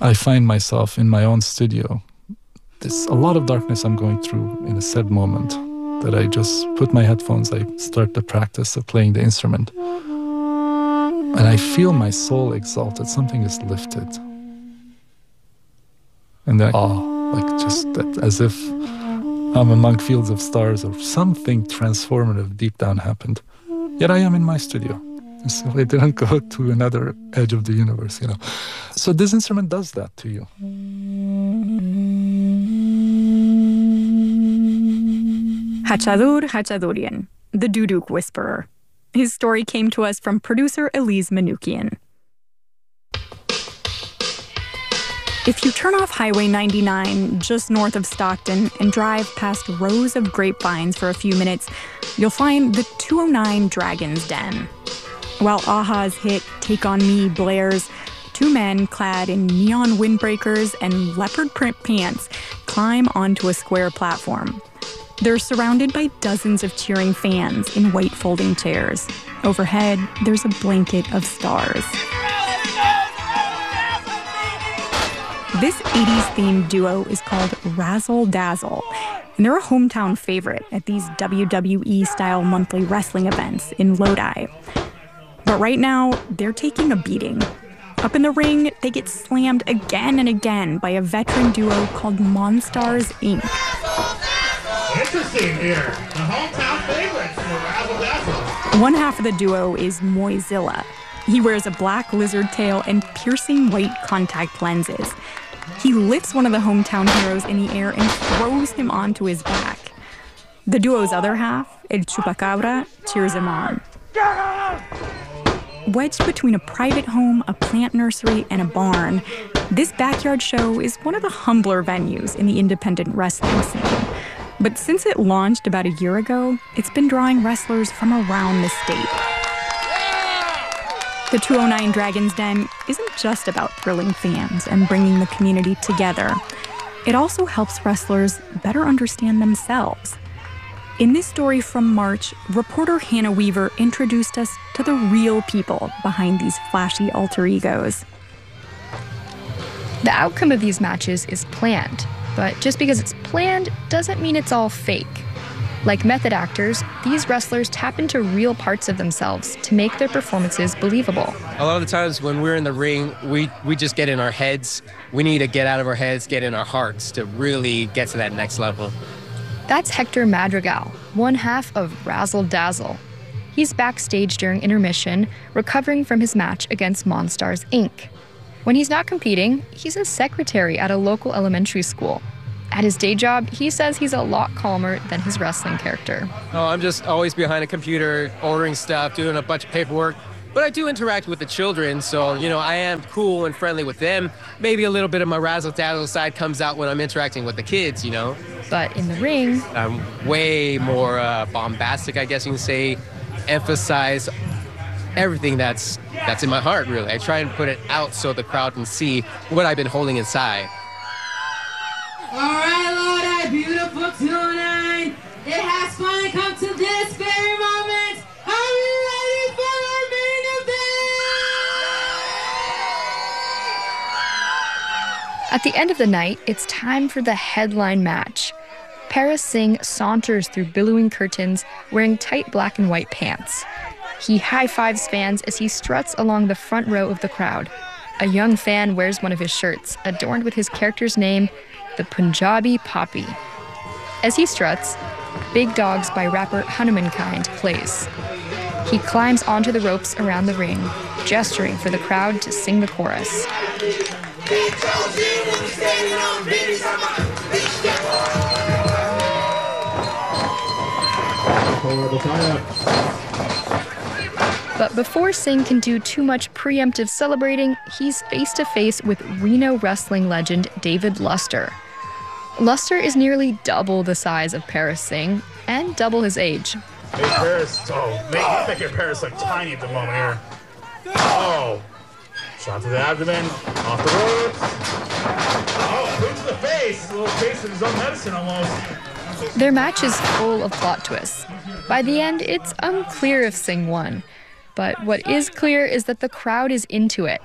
I find myself in my own studio. There's a lot of darkness I'm going through in a sad moment that I just put my headphones, I start the practice of playing the instrument. And I feel my soul exalted, something is lifted. And then like just that, as if I'm among fields of stars or something transformative deep down happened. Yet I am in my studio. So I didn't go to another edge of the universe, So this instrument does that to you. Hachadur Hachadurian, the Duduk Whisperer. His story came to us from producer Elise Manukian. If you turn off Highway 99 just north of Stockton and drive past rows of grapevines for a few minutes, you'll find the 209 Dragon's Den. While a-ha's hit Take On Me blares, two men clad in neon windbreakers and leopard print pants climb onto a square platform. They're surrounded by dozens of cheering fans in white folding chairs. Overhead, there's a blanket of stars. This 80s-themed duo is called Razzle Dazzle, and they're a hometown favorite at these WWE-style monthly wrestling events in Lodi. But right now, they're taking a beating. Up in the ring, they get slammed again and again by a veteran duo called Monstars, Inc. Interesting here. The hometown favorites for Razzle Dazzle. One half of the duo is Moizilla. He wears a black lizard tail and piercing white contact lenses. He lifts one of the hometown heroes in the air and throws him onto his back. The duo's other half, El Chupacabra, cheers him on. Wedged between a private home, a plant nursery, and a barn, this backyard show is one of the humbler venues in the independent wrestling scene. But since it launched about a year ago, it's been drawing wrestlers from around the state. The 209 Dragon's Den isn't just about thrilling fans and bringing the community together. It also helps wrestlers better understand themselves. In this story from March, reporter Hannah Weaver introduced us to the real people behind these flashy alter egos. The outcome of these matches is planned, but just because it's planned doesn't mean it's all fake. Like method actors, these wrestlers tap into real parts of themselves to make their performances believable. A lot of the times when we're in the ring, we just get in our heads. We need to get out of our heads, get in our hearts to really get to that next level. That's Hector Madrigal, one half of Razzle Dazzle. He's backstage during intermission, recovering from his match against Monstars, Inc. When he's not competing, he's a secretary at a local elementary school. At his day job, he says he's a lot calmer than his wrestling character. Oh, I'm just always behind a computer, ordering stuff, doing a bunch of paperwork. But I do interact with the children, so, I am cool and friendly with them. Maybe a little bit of my razzle-dazzle side comes out when I'm interacting with the kids, But in the ring, I'm way more bombastic, I guess you can say, emphasize everything that's in my heart, really. I try and put it out so the crowd can see what I've been holding inside. All right, Lord, beautiful 209. It has finally come to this very moment. Are you ready for our main event? At the end of the night, it's time for the headline match. Paras Singh saunters through billowing curtains, wearing tight black and white pants. He high-fives fans as he struts along the front row of the crowd. A young fan wears one of his shirts, adorned with his character's name, the Punjabi Poppy. As he struts, Big Dogs by rapper Hanumankind plays. He climbs onto the ropes around the ring, gesturing for the crowd to sing the chorus. But before Singh can do too much preemptive celebrating, he's face-to-face with Reno wrestling legend David Luster. Luster is nearly double the size of Paras Singh and double his age. Hey, Paras. Oh, make your Paras look tiny at the moment here. Oh, shot to the abdomen, off the ropes. Oh, boot to the face. A little taste of his own medicine almost. Their match is full of plot twists. By the end, it's unclear if Singh won. But what is clear is that the crowd is into it.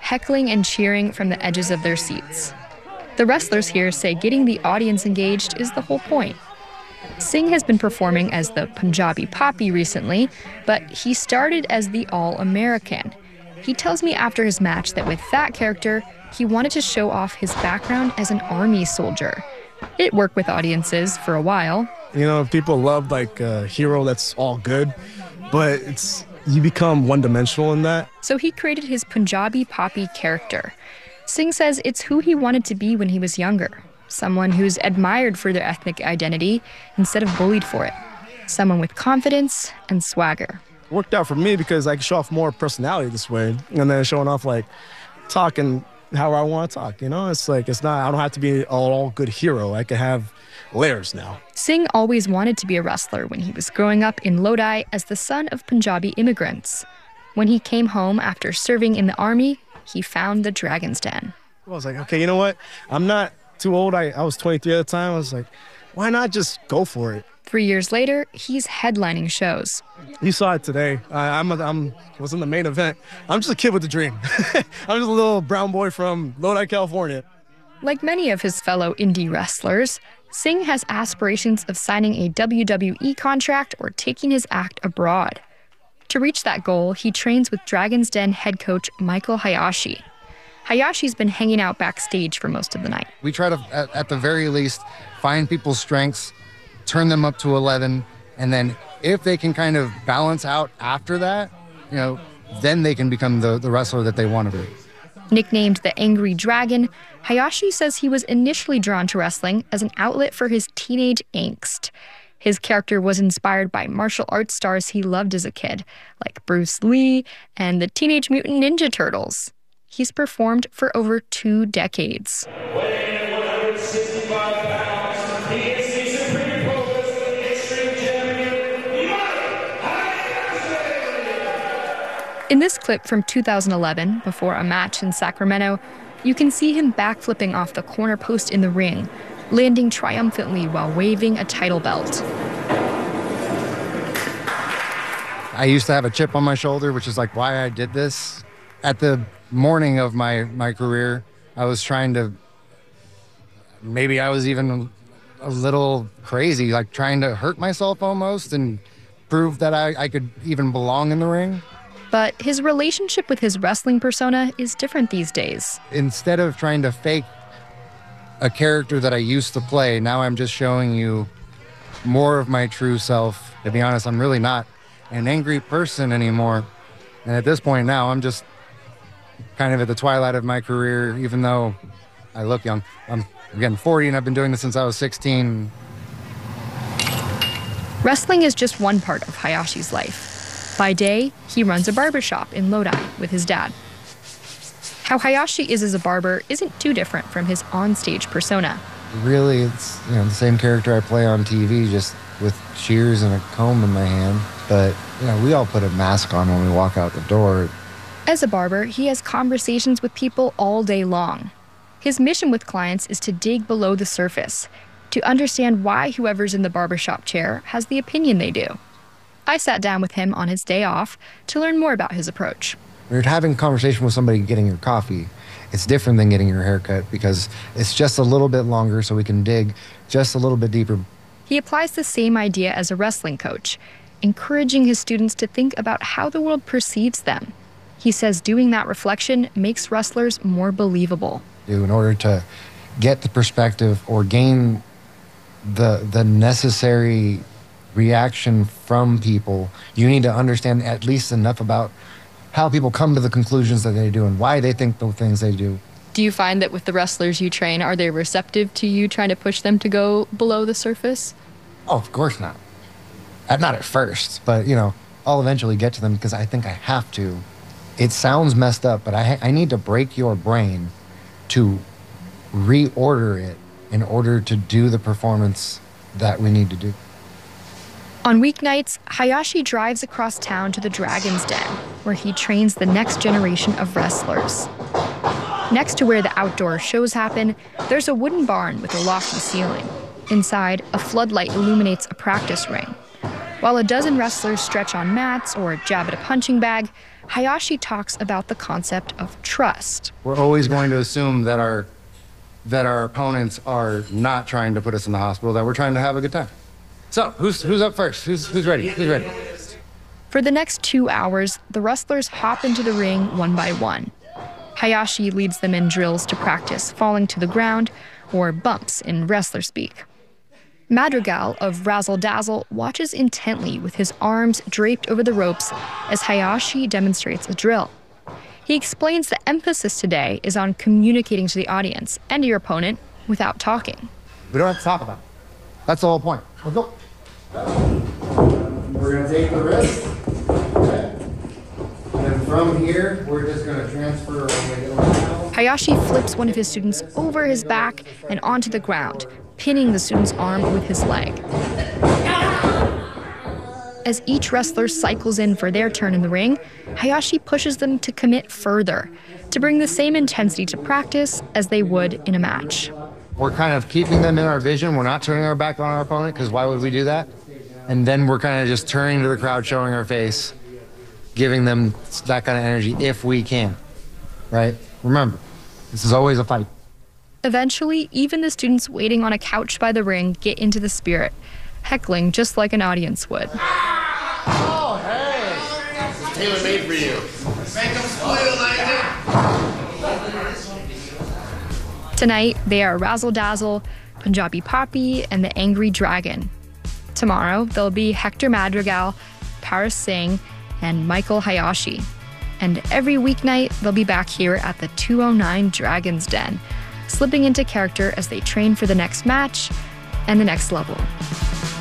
heckling and cheering from the edges of their seats. The wrestlers here say getting the audience engaged is the whole point. Singh has been performing as the Punjabi Poppy recently, but he started as the All-American. He tells me after his match that with that character, he wanted to show off his background as an army soldier. It worked with audiences for a while. You know, people love like a hero that's all good, but you become one-dimensional in that. So he created his Punjabi Poppy character. Singh says it's who he wanted to be when he was younger. Someone who's admired for their ethnic identity instead of bullied for it. Someone with confidence and swagger. It worked out for me because I can show off more personality this way, and then showing off like talking how I want to talk, you know? It's like, I don't have to be an all good hero. I can have layers now. Singh always wanted to be a wrestler when he was growing up in Lodi as the son of Punjabi immigrants. When he came home after serving in the army, he found the Dragon's Den. I was like, okay, you know what? I'm not too old. I was 23 at the time. I was like, why not just go for it? 3 years later, he's headlining shows. You saw it today. I was in the main event. I'm just a kid with a dream. I'm just a little brown boy from Lodi, California. Like many of his fellow indie wrestlers, Singh has aspirations of signing a WWE contract or taking his act abroad. To reach that goal, he trains with Dragon's Den head coach Michael Hayashi. Hayashi's been hanging out backstage for most of the night. We try to, at the very least, find people's strengths, turn them up to 11, and then if they can kind of balance out after that, you know, then they can become the wrestler that they want to be. Nicknamed the Angry Dragon, Hayashi says he was initially drawn to wrestling as an outlet for his teenage angst. His character was inspired by martial arts stars he loved as a kid, like Bruce Lee and the Teenage Mutant Ninja Turtles. He's performed for over 2 decades. In this clip from 2011, before a match in Sacramento, you can see him backflipping off the corner post in the ring, landing triumphantly while waving a title belt. I used to have a chip on my shoulder, which is like why I did this. At the morning of my career, I was trying to, maybe I was even a little crazy, like trying to hurt myself almost and prove that I could even belong in the ring. But his relationship with his wrestling persona is different these days. Instead of trying to fake a character that I used to play, now I'm just showing you more of my true self. To be honest, I'm really not an angry person anymore. And at this point now, I'm just kind of at the twilight of my career, even though I look young. I'm getting 40 and I've been doing this since I was 16. Wrestling is just one part of Hayashi's life. By day, he runs a barbershop in Lodi with his dad. How Hayashi is as a barber isn't too different from his onstage persona. Really, it's the same character I play on TV, just with shears and a comb in my hand. But we all put a mask on when we walk out the door. As a barber, he has conversations with people all day long. His mission with clients is to dig below the surface, to understand why whoever's in the barbershop chair has the opinion they do. I sat down with him on his day off to learn more about his approach. When you're having a conversation with somebody getting your coffee, it's different than getting your haircut because it's just a little bit longer so we can dig just a little bit deeper. He applies the same idea as a wrestling coach, encouraging his students to think about how the world perceives them. He says doing that reflection makes wrestlers more believable. In order to get the perspective or gain the necessary reaction from people, you need to understand at least enough about how people come to the conclusions that they do and why they think the things they do. Do you find that with the wrestlers you train, are they receptive to you trying to push them to go below the surface? Oh, of course not. Not at first, but I'll eventually get to them because I think I have to. It sounds messed up, but I need to break your brain to reorder it in order to do the performance that we need to do. On weeknights, Hayashi drives across town to the Dragon's Den, where he trains the next generation of wrestlers. Next to where the outdoor shows happen, there's a wooden barn with a lofty ceiling. Inside, a floodlight illuminates a practice ring. While a dozen wrestlers stretch on mats or jab at a punching bag, Hayashi talks about the concept of trust. We're always going to assume that our opponents are not trying to put us in the hospital, that we're trying to have a good time. So, who's up first? Who's ready? Who's ready? For the next 2 hours, the wrestlers hop into the ring one by one. Hayashi leads them in drills to practice falling to the ground, or bumps in wrestler speak. Madrigal of Razzle Dazzle watches intently with his arms draped over the ropes as Hayashi demonstrates a drill. He explains the emphasis today is on communicating to the audience and your opponent without talking. We don't have to talk about it. That's the whole point. Let's go. We're going to take the wrist. Okay. And from here, we're just going to transfer our way over. Hayashi flips one of his students over his back and onto the ground, pinning the student's arm with his leg. As each wrestler cycles in for their turn in the ring, Hayashi pushes them to commit further, to bring the same intensity to practice as they would in a match. We're kind of keeping them in our vision. We're not turning our back on our opponent, because why would we do that? And then we're kind of just turning to the crowd, showing our face, giving them that kind of energy if we can, right? Remember, this is always a fight. Eventually, even the students waiting on a couch by the ring get into the spirit, heckling just like an audience would. Oh, hey! This is tailor-made for you. Make them spoil like that. Tonight, they are Razzle Dazzle, Punjabi Poppy, and the Angry Dragon. Tomorrow, they'll be Hector Madrigal, Paris Singh, and Michael Hayashi. And every weeknight, they'll be back here at the 209 Dragon's Den, slipping into character as they train for the next match and the next level.